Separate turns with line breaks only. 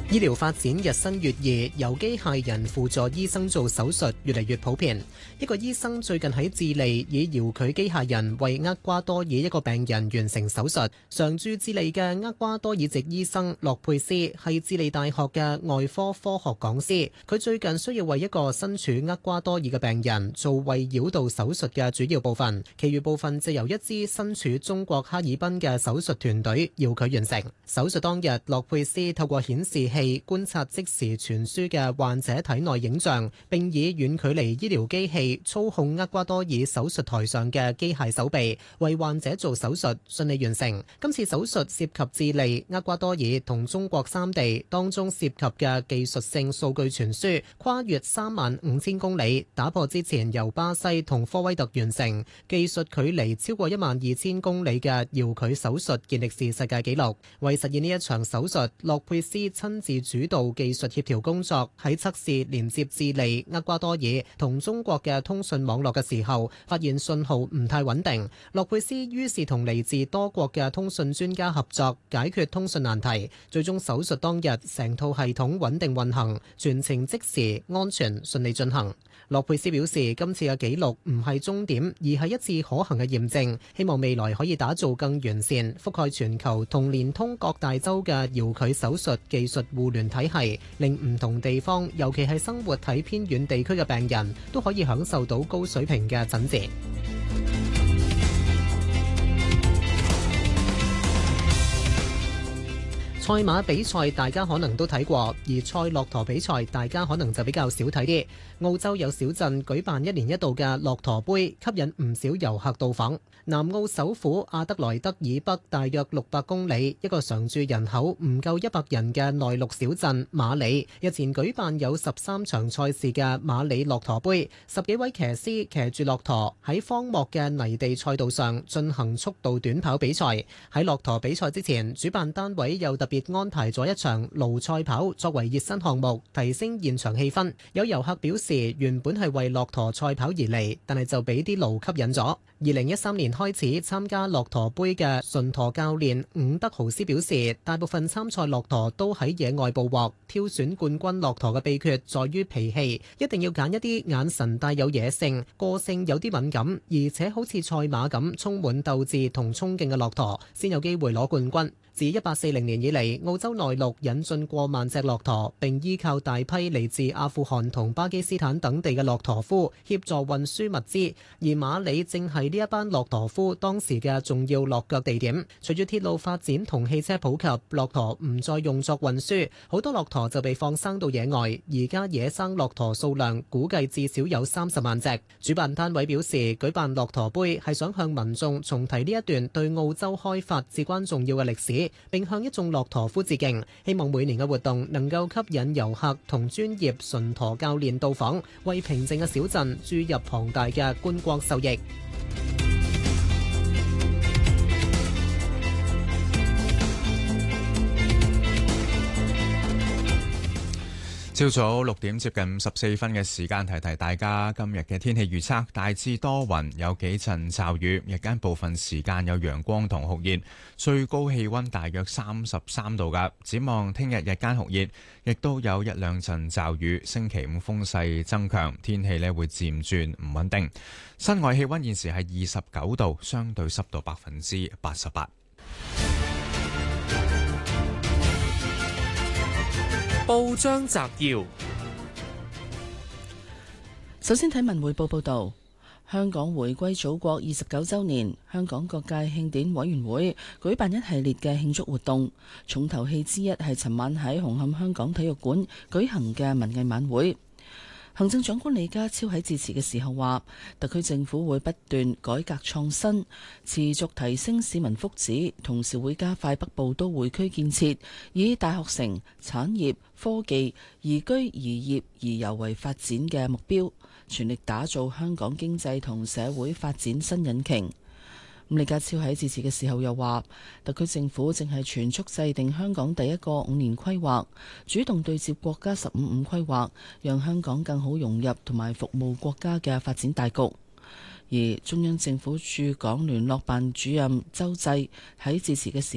醫療發展日新月異，由機械人輔助醫生做手術越嚟越普遍。一個醫生最近喺智利以遙距機械人為厄瓜多爾一個病人完成手術。常駐智利嘅厄瓜多爾籍醫生洛佩斯係智利大學嘅外科科學講師，佢最近需要為一個身處厄瓜多爾嘅病人做胃繞道手術嘅主要部分，其餘部分就由一支身處中國哈爾濱嘅手術團隊遙距完成。手術當日，洛佩斯透過顯示器觀察即時傳輸嘅患者體內影像，並以遠距離醫療機器操控厄瓜多爾手術台上嘅機械手臂，為患者做手術，順利完成。今次手術涉及智利、厄瓜多爾同中國三地，當中涉及嘅技術性數據傳輸跨越35000公里，打破之前由巴西同科威特完成、技術距離超過12000公里嘅遙距手術健力士世界紀錄。為實現呢一場手術，洛佩斯親自主導技術協調工作，喺測試連接智利、厄瓜多爾同中國嘅通訊網絡嘅時候，發現信號唔太穩定。洛佩斯於是同嚟自多國嘅通訊專家合作，解決通訊難題。最終手術當日，成套系統穩定運行，全程即時、安全、順利進行。洛佩斯表示，今次嘅紀錄唔係終點，而係一次可行嘅驗證，希望未來可以打造更完善、覆蓋全球同連通各大洲嘅遙距手術技術互聯體系，令唔同地方，尤其係生活喺偏遠地區嘅病人，都可以享受到高水平嘅診治。賽馬比賽大家可能都睇過，而賽駱駝比賽大家可能就比較少睇啲。澳洲有小鎮舉辦一年一度嘅駱駝杯，吸引唔少遊客到訪。南澳首府阿德萊德以北大約600公里，一個常住人口唔夠100人嘅內陸小鎮馬里，日前舉辦有13場賽事嘅馬里駱駝杯，10幾位騎師騎住駱駝喺荒漠嘅泥地賽道上進行速度短跑比賽。喺駱駝比賽之前，主辦單位又特別安排咗一場驢賽跑作為熱身項目，提升現場氣氛。有遊客表示，原本係為駱駝賽跑而嚟，但係就俾啲驢吸引咗。2013年開始參加駱駝杯嘅順駝教練伍德豪斯表示，大部分參賽駱駝都喺野外捕獲，挑選冠軍駱駝嘅秘訣在於脾氣，一定要揀一啲眼神帶有野性、個性有啲敏感，而且好似賽馬咁充滿鬥志同衝勁嘅駱駝，先有機會攞冠軍。自1840年以嚟，澳洲內陸引進過萬隻駱駝，並依靠大批嚟自阿富汗同巴基斯坦等地嘅駱駝夫協助運輸物資，而馬里正係呢一班駱駝夫當時嘅重要落腳地點。隨住鐵路發展同汽車普及，駱駝唔再用作運輸，好多駱駝就被放生到野外。而家野生駱駝數量估計至少有30萬隻。主辦單位表示，舉辦駱駝杯係想向民眾重提呢一段對澳洲開發至關重要嘅歷史，並向一眾駱駝夫致敬，希望每年嘅活動能夠吸引遊客同專業順駝教練到訪，為平靜嘅小鎮注入龐大嘅觀光收益。
朝早6點接近54分嘅時間，提提大家今日嘅天氣預測，大致多雲，有幾陣驟雨，日間部分時間有陽光同酷熱，最高氣溫大約33度㗎。展望聽日日間酷熱，亦都有一兩陣驟雨。星期五風勢增強，天氣會漸轉唔穩定。室外氣溫現時係29度，相對濕度88%。
報章摘要：首先睇文匯報報道，香港回歸祖國29週年，香港各界慶典委員會舉辦一系列嘅慶祝活動，重頭戲之一係尋晚喺紅磡香港體育館舉行嘅文藝晚會。行政長官李家超喺致辭嘅時候話，特區政府會不斷改革創新，持續提升市民福祉，同時會加快北部都會區建設，以大學城、產業、科技、宜居宜業宜遊為發展嘅目標，全力打造香港經濟同社會發展新引擎。李家超喺致辭嘅時候又話，特區政府正係全速制定香港第一個5年規劃，主動對接國家15規劃，讓香港更好融入同埋服務國家嘅發展大局。而中央政府駐港聯絡辦主任周濟喺致辭嘅時